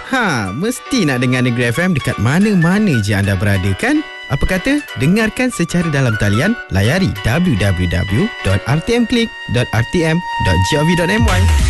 Mesti nak dengar Negeri FM dekat mana-mana je anda berada kan? Apa kata? Dengarkan secara dalam talian, layari www.rtmklik.rtm.gov.my.